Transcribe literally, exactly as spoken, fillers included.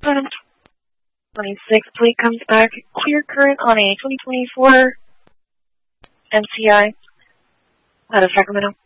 eleven twenty-six, plate comes back clear current on a twenty twenty-four M C I out of Sacramento.